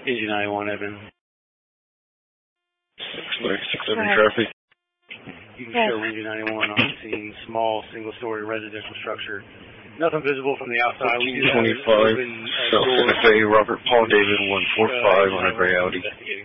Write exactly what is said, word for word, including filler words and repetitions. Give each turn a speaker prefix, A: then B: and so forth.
A: Easy ninety-one, Evan.
B: six seven traffic.
A: You can show Easy ninety-one on scene, small single-story residential structure. Nothing visible from the outside.
B: fourteen twenty-five, South Santa Fe, Robert Paul David, one four five on a gray Audi.